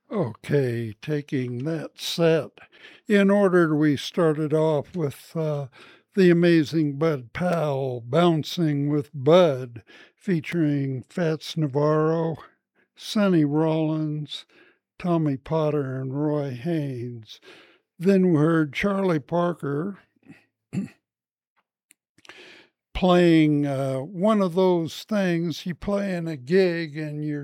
Okay, taking that set. In order, we started off with The Amazing Bud Powell, Bouncing with Bud, featuring Fats Navarro, Sonny Rollins, Tommy Potter, and Roy Haynes. Then we heard Charlie Parker playing one of those things you play in a gig and you're